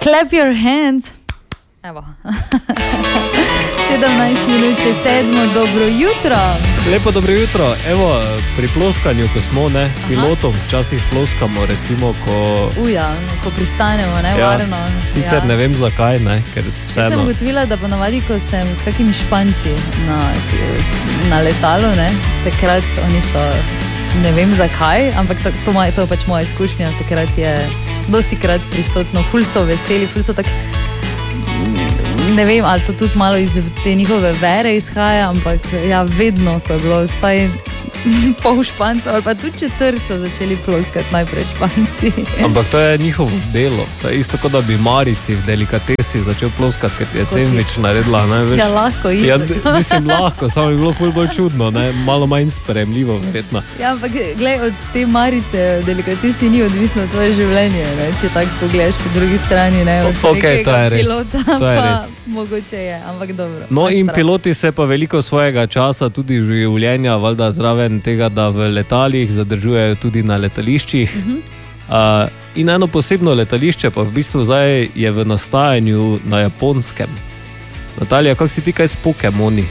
Clap your hands. Evo. 17 minut čez 7, dobro jutro. Lepo dobro jutro. Evo, pri ploskanju, ko smo, pilotom včasih ploskamo, recimo, ko pristanemo, varno. Sicer ne vem zakaj, ker vseeno. Jaz sem ugotovila, da ponavadi, ko sem s kakimi Španci na letalu, takrat oni so, ne vem zakaj, ampak to je pač moja izkušnja, takrat je dosti krat prisotno, ful so veseli, ful so tak, ne vem, ali to tudi malo iz te njihove vere izhaja, ampak ja, vedno, ko je bilo vsaj pol Špancev ali pa tudi četrt so začeli ploskati najprej Španci. Ampak to je njihovo delo. To je isto, kot da bi Marici v delikatesi začel ploskati, ker je sendvič naredila. Ja, lahko isto. Ja, mislim, lahko, samo je bilo ful bolj čudno, malo manj sprejemljivo, verjetno. Ja, ampak glej, od te Marice v delikatesi ni odvisno tvoje življenje, če tako pogledaš po drugi strani, od nekega pilota, pa mogoče je, ampak dobro. No in piloti se pa veliko svojega časa, tudi življenja, valjda zraven tega, da v letalih zadržujejo tudi na letališčih. In eno posebno letališče pa v bistvu zdaj je v nastajanju na Japonskem. Natalija, kako si ti kaj s Pokemoni?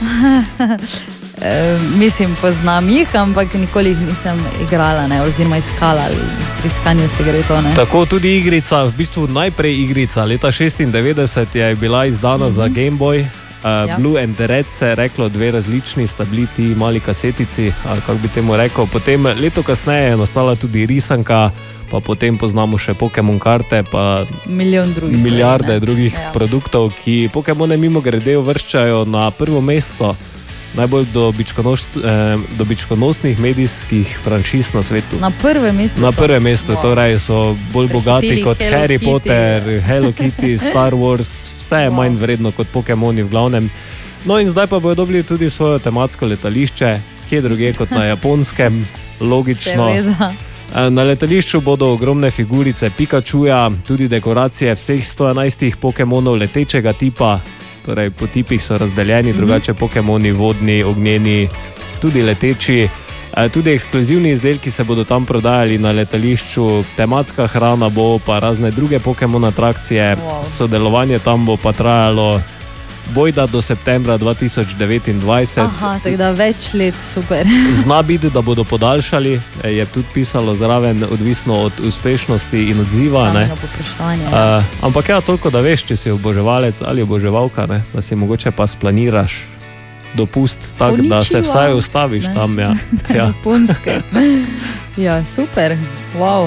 Mislim, poznam jih, ampak nikoli jih nisem igrala, oziroma iskala, pri iskanju se gre to. Tako tudi igrica, v bistvu najprej igrica, leta 96 je bila izdana za Game Boy. Blue and Red se je reklo, dve različni sta bili ti mali kasetici, ali kako bi temu rekel. Potem leto kasneje je nastala tudi risanka, pa potem poznamo še Pokemon karte, pa milijarde drugih produktov, ki Pokemone mimogrede uvrščajo na prvo mesto najbolj dobičkonosnih medijskih franšiz na svetu. Na prvem mestu Na prvem mestu, torej so bolj bogati kot Harry Potter, Hello Kitty, Star Wars, vse je manj vredno kot Pokemoni v glavnem. No in zdaj pa bodo dobili tudi svojo tematsko letališče, kje druge kot na Japonskem, logično. Seveda. Na letališču bodo ogromne figurice Pikachuja, tudi dekoracije vseh 111 Pokemonov letečega tipa, torej po tipih so razdeljeni, drugače Pokemoni, vodni, ognjeni, tudi leteči. Tudi ekskluzivni izdelki se bodo tam prodajali na letališču, tematska hrana bo, pa razne druge Pokemon atrakcije. Sodelovanje tam bo pa trajalo bojda do septembra 2029. Aha, tako da več let, super. Zna biti, da bodo podaljšali, je tudi pisalo zraven, odvisno od uspešnosti in odziva. Samega popraševanja. Ampak ja, toliko, da veš, če si oboževalec ali oboževalka, da si mogoče pa splaniraš dopust tak, da se vsaj ustaviš tam. Ja. Japonske. Ja, super. Wow.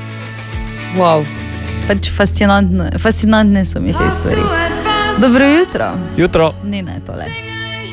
Pač fascinantne so mi te stvari. Dobro jutro. Jutro. Ne, tole.